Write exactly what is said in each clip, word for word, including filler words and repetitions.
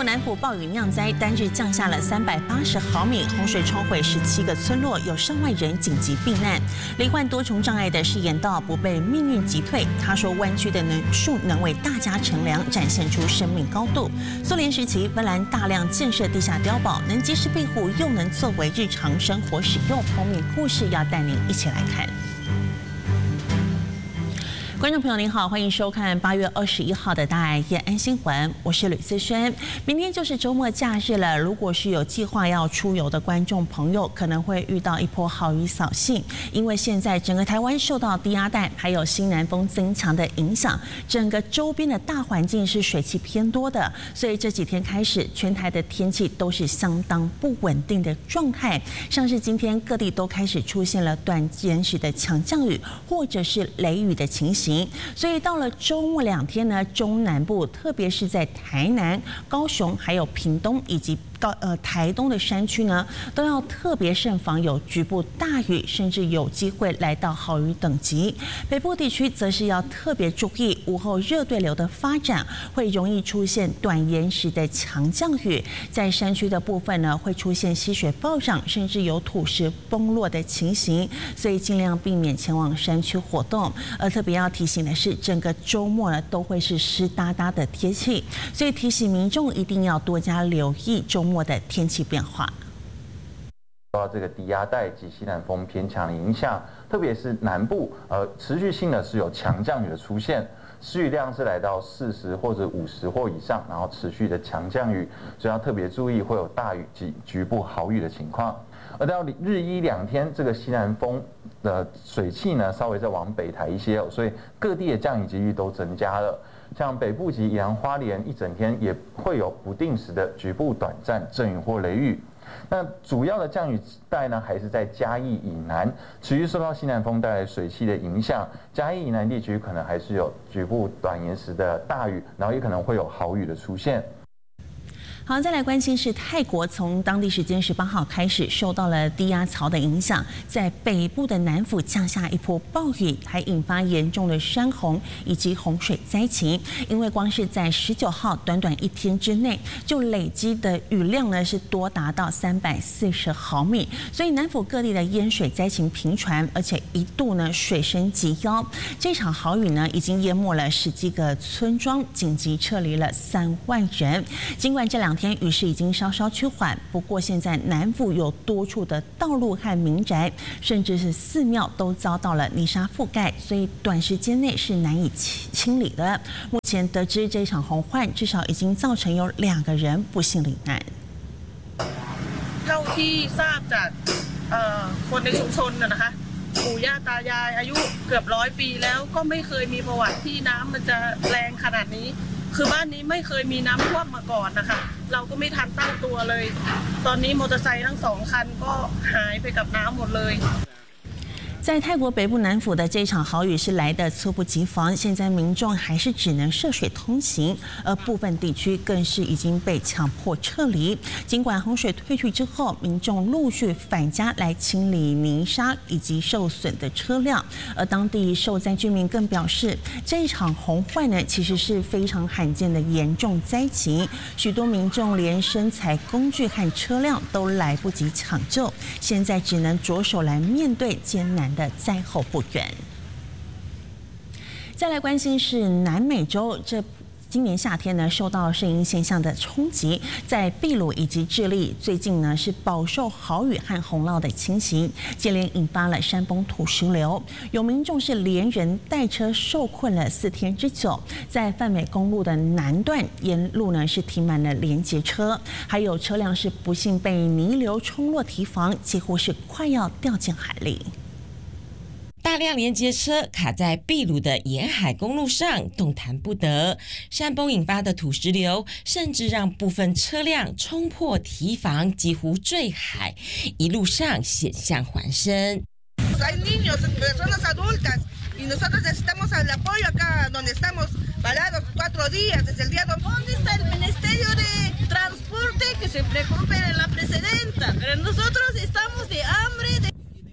部南部暴雨酿灾，单日降下了三百八十毫米，洪水冲毁十七个村落，有上万人紧急避难。罹患多重障碍的是演道不被命运击退。他说，湾区的能树能为大家乘凉，展现出生命高度。苏联时期，芬兰大量建设地下碉堡，能及时庇护，又能作为日常生活使用。封面故事要带您一起来看。观众朋友您好，欢迎收看八月二十一号的大爱夜安新闻，我是吕思萱。明天就是周末假日了，如果是有计划要出游的观众朋友，可能会遇到一波豪雨扫兴，因为现在整个台湾受到低压带还有西南风增强的影响，整个周边的大环境是水汽偏多的，所以这几天开始，全台的天气都是相当不稳定的状态。像是今天各地都开始出现了短延时的强降雨或者是雷雨的情形。所以到了周末两天呢，中南部特别是在台南、高雄、还有屏东以及高呃台东的山区呢，都要特别慎防有局部大雨，甚至有机会来到豪雨等级。北部地区则是要特别注意午后热对流的发展，会容易出现短延时的强降雨。在山区的部分呢，会出现溪水暴涨，甚至有土石崩落的情形，所以尽量避免前往山区活动。而特别要提醒的是，整个周末呢都会是湿哒哒的天气，所以提醒民众一定要多加留意周末的天气变化。 受到这个低压带及西南风偏强的影响，特别是南部，呃，持续性的是有强降雨的出现，施雨量是来到四十或者五十或以上，然后持续的强降雨，所以要特别注意会有大雨及局部豪雨的情况。而到日一两天，这个西南风的水汽呢稍微再往北抬一些哦，所以各地的降雨几率都增加了。像北部及宜兰花莲一整天也会有不定时的局部短暂阵雨或雷雨。那主要的降雨带呢，还是在嘉义以南，持续受到西南风带来水汽的影响。嘉义以南地区可能还是有局部短延时的大雨，然后也可能会有豪雨的出现。 好，再来关心是泰国，从当地时间十八号开始受到了低压槽的影响，在北部的南府降下一波暴雨，还引发严重的山洪以及洪水灾情。因为光是在十九号短短一天之内，就累积的雨量呢是多达到三百四十毫米，所以南府各地的淹水灾情频传，而且一度呢水深及腰。这场豪雨呢已经淹没了十几个村庄，紧急撤离了三万人。尽管这两天雨势已经稍稍趋缓，不过现在南府有多处的道路和民宅，甚至是寺庙都遭到了泥沙覆盖，所以短时间内是难以清理的。目前得知这场洪患至少已经造成有两个人不幸罹难。 เท่าที่ทราบจากคนในชุมชนนะคะปู่ย่าตายายอายุเกือบร้อยปีแล้วก็ไม่เคยมีประวัติที่น้ำมันจะแรงขนาดนี้คือบ้านนี้ไม่เคยมีน้ำท่วมมาก่อนนะคะเราก็ไม่ทันตั้งตัวเลยตอนนี้มอเตอร์ไซค์ทั้งสองคันก็หายไปกับน้ำหมดเลย在泰国北部南府的这场豪雨是来得猝不及防，现在民众还是只能涉水通行，而部分地区更是已经被强迫撤离。尽管洪水退去之后，民众陆续返家来清理泥沙以及受损的车辆，而当地受灾居民更表示，这一场洪患呢其实是非常罕见的严重灾情，许多民众连生财工具和车辆都来不及抢救，现在只能着手来面对艰难的灾后复原。再来关心是南美洲，这今年夏天呢受到圣婴现象的冲击，在秘鲁以及智利最近呢是饱受豪雨和洪涝的情形，接连引发了山崩土石流，有民众是连人带车受困了四天之久。在泛美公路的南段沿路呢是停满了连结车，还有车辆是不幸被泥流冲落堤防，几乎是快要掉进海里。 大量连接车卡在秘鲁的沿海公路上，动弹不得。山崩引发的土石流，甚至让部分车辆冲破堤防，几乎坠海，一路上险象环生。 Y nosotros necesitamos el apoyo acá donde estamos parados cuatro días desde el día donde... ¿Dónde está el Ministerio de Transporte que se preocupe de la presidenta? Pero nosotros estamos de hambre. De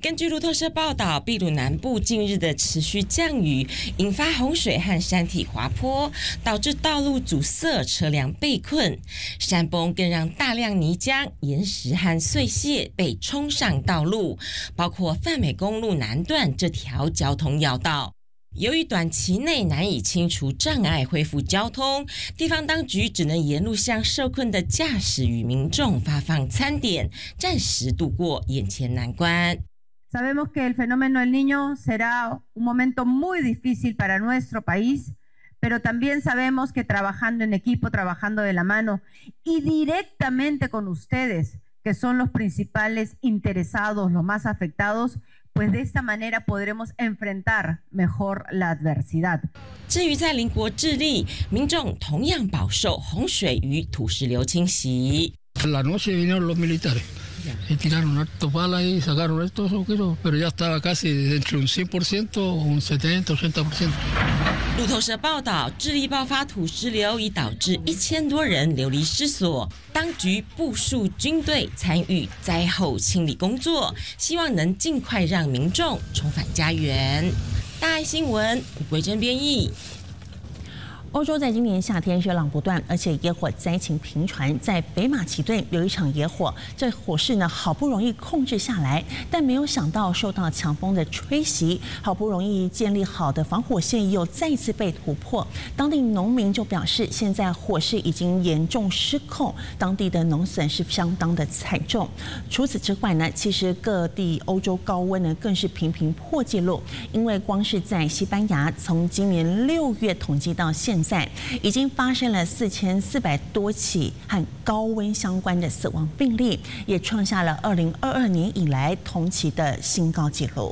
根据路透社报道，秘鲁南部近日的持续降雨引发洪水和山体滑坡，导致道路阻塞，车辆被困。山崩更让大量泥浆、岩石和碎屑被冲上道路，包括泛美公路南段这条交通要道。由于短期内难以清除障碍、恢复交通，地方当局只能沿路向受困的驾驶与民众发放餐点，暂时度过眼前难关。 Sabemos que el fenómeno El Niño será un momento muy difícil para nuestro país, pero también sabemos que trabajando en equipo, trabajando de la mano y directamente con ustedes, que son los principales interesados, los más afectados, pues de esta manera podremos enfrentar mejor la adversidad. 至于在邻国智利，民众同样饱受洪水与土石流侵袭。 La noche vinieron los militares y tiraron harto bala y sacaron estos agujeros, pero ya estaba casi entre un cien por ciento, un setenta, ochenta por ciento. 路透社报道，智利爆发土石流，已导致一千多人流离失所。当局部署军队参与灾后清理工作，希望能尽快让民众重返家园。大爱新闻，吴桂珍编译。 欧洲在今年夏天热浪不断，而且野火灾情频传。在北马其顿有一场野火，这火势呢好不容易控制下来，但没有想到受到强风的吹袭，好不容易建立好的防火线又再次被突破。当地农民就表示，现在火势已经严重失控，当地的农损是相当的惨重。除此之外呢，其实各地欧洲高温呢更是频频破纪录，因为光是在西班牙，从今年六月统计到现在。现在已经发生了四千四百多起和高温相关的死亡病例，也创下了二零二二年以来同期的新高纪录。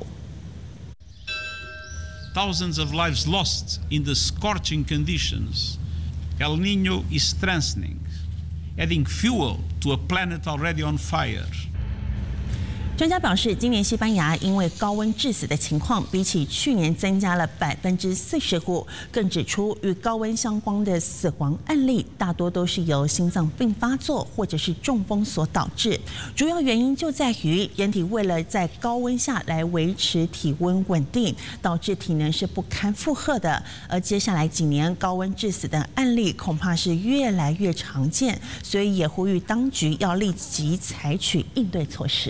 Thousands of lives lost in the scorching conditions. El Niño is strengthening, adding fuel to a planet already on fire. 专家表示，今年西班牙因为高温致死的情况，比起去年增加了百分之四十五。更指出，与高温相关的死亡案例大多都是由心脏病发作或者是中风所导致。主要原因就在于人体为了在高温下来维持体温稳定，导致体能是不堪负荷的。而接下来几年高温致死的案例恐怕是越来越常见，所以也呼吁当局要立即采取应对措施。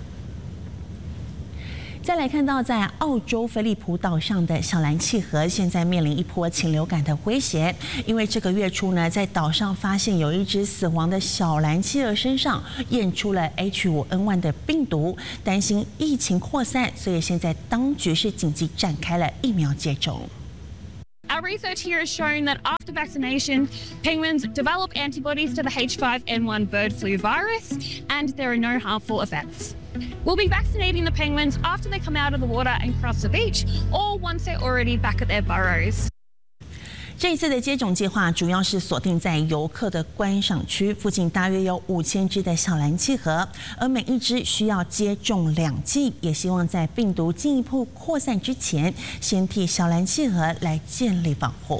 再来看到，在澳洲菲利普岛上的小蓝企鹅，现在面临一波禽流感的威胁。因为这个月初呢，在岛上发现有一只死亡的小蓝企鹅身上验出了 H 五 N 一 的病毒，担心疫情扩散，所以现在当局是紧急展开了疫苗接种。 Our research here has shown that after vaccination, penguins develop antibodies to the H five N one bird flu virus, and there are no harmful effects. We'll be vaccinating the penguins after they come out of the water and cross the beach, or once they're already back at their burrows. 这一次的接种计划主要是锁定在游客的观赏区附近，大约有五千只的小蓝企鹅，而每一只需要接种两剂，也希望在病毒进一步扩散之前，先替小蓝企鹅来建立防护。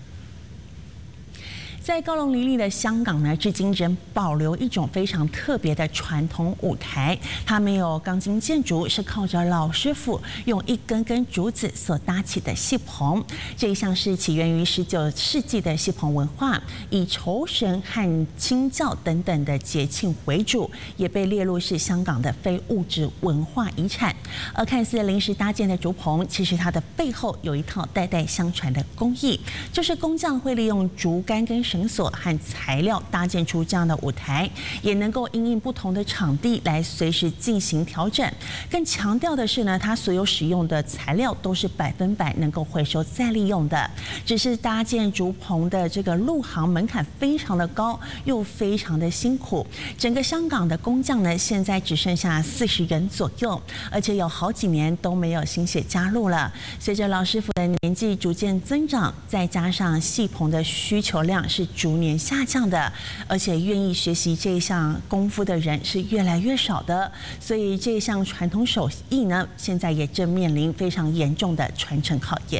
在高楼林立的香港呢，至今仍保留一种非常特别的传统舞台。它没有钢筋建筑，是靠着老师傅用一根根竹子所搭起的戏棚。这一项是起源于十九世纪的戏棚文化，以酬神和清教等等的节庆为主，也被列入是香港的非物质文化遗产。而看似临时搭建的竹棚，其实它的背后有一套代代相传的工艺，就是工匠会利用竹竿跟绳绳索和材料搭建出这样的舞台，也能够因应不同的场地来随时进行调整。更强调的是呢，它所有使用的材料都是百分百能够回收再利用的。只是搭建竹棚的这个入行门槛非常的高，又非常的辛苦。整个香港的工匠呢，现在只剩下四十人左右，而且有好几年都没有新血加入了。随着老师傅的年纪逐渐增长，再加上戏棚的需求量是逐年下降的，而且愿意学习这一项功夫的人是越来越少的，所以这一项传统手艺呢，现在也正面临非常严重的传承考验。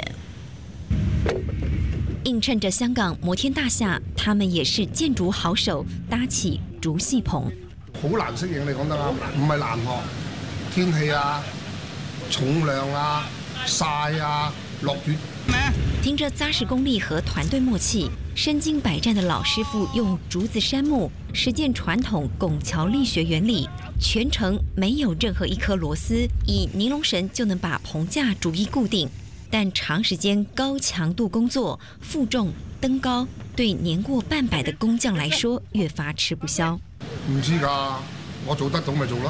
映衬着香港摩天大厦，他们也是建筑好手，搭起竹戲棚。 好難適應，你講得啱，唔係難學，天氣啊、 重量啊、晒啊、落雨。 凭着扎实功力和团队默契，身经百战的老师傅用竹子杉木实践传统拱桥力学原理，全程没有任何一颗螺丝，以尼龙绳就能把棚架逐一固定。但长时间高强度工作、负重、登高，对年过半百的工匠来说越发吃不消。 唔知㗎，我做得到咪做咯。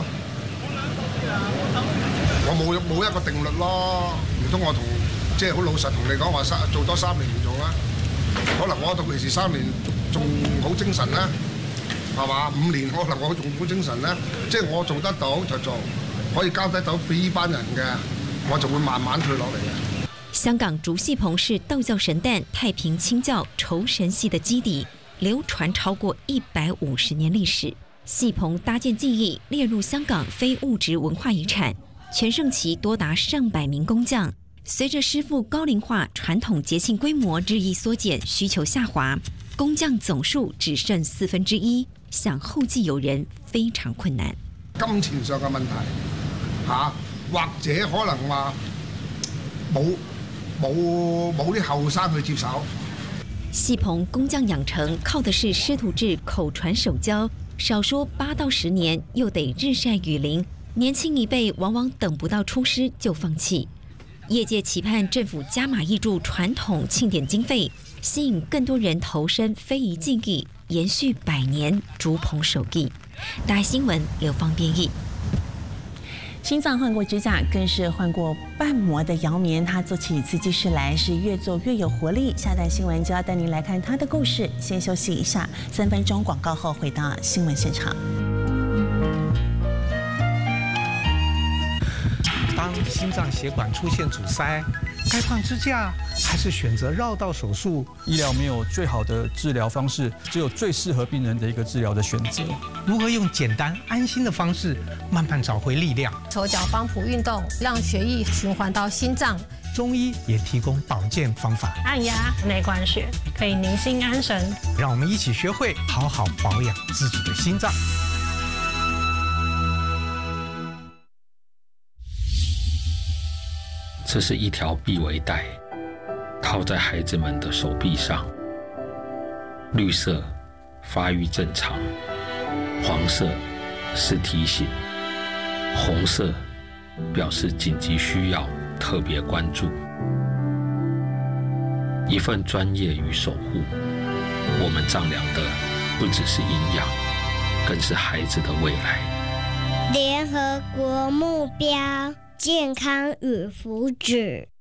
我冇冇一個定律咯，唔通我同即係好老實同你講話三做多三年唔做啦？可能我到期時三年仲好精神啦，係嘛？五年可能我仲好精神啦，即係我做得到就做，可以交得到俾呢班人嘅，我就會慢慢退落嚟嘅。 香港竹戏棚是道教神旦太平清教酬神戏的基底，流传超过一百五十年历史。戏棚搭建技艺列入香港非物质文化遗产，全盛期多达上百名工匠。随着师傅高龄化，传统节庆规模日益缩减，需求下滑，工匠总数只剩四分之一，想後繼有人非常困難。 金錢上嘅問題嚇、啊，或者可能話冇冇冇啲後生去接手。 戲棚工匠養成靠的是師徒制口傳手教，少說八到十年，又得日曬雨淋，年輕一輩往往等不到出師就放棄。業界期盼政府加碼挹注傳統慶典經費，吸引更多人投身非遺技藝，延續百年竹棚手藝。大愛新聞劉芳編譯。 心脏换过支架，更是换过瓣膜的姚明，他做起刺激师来是越做越有活力。下段新闻就要带您来看他的故事。先休息一下，三分钟广告后回到新闻现场。 当心脏血管出现阻塞，该换支架还是选择绕道手术？ 医疗没有最好的治疗方式，只有最适合病人的一个治疗的选择。 如何用简单安心的方式，慢慢找回力量？ 手脚帮浦运动，让血液循环到心脏。 中医也提供保健方法， 按压内管血，可以宁心安神。 让我们一起学会好好保养自己的心脏。 这是一条臂围带，套在孩子们的手臂上。绿色，发育正常；黄色是提醒；红色表示紧急需要，特别关注。一份专业与守护，我们丈量的不只是营养，更是孩子的未来。 联合国目标。健康与福祉。